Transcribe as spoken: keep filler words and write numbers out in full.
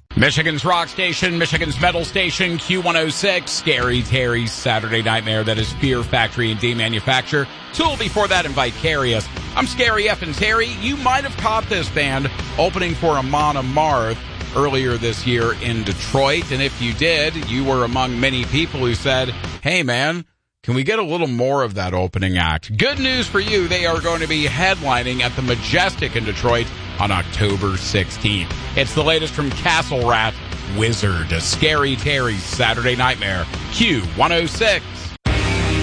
Michigan's rock station, Michigan's metal station, Q one oh six, Scary Terry's Saturday Nightmare. That is Fear Factory and D-Manufacture. Tool before that and Vicarious. I'm Scary F and Terry. You might have caught this band opening for Amon Amarth earlier this year in Detroit. And if you did, you were among many people who said, hey man, can we get a little more of that opening act? Good news for you. They are going to be headlining at the Majestic in Detroit on October sixteenth. It's the latest from Castle Rat, Wizard, Scary Terry's Saturday Nightmare, Q one oh six.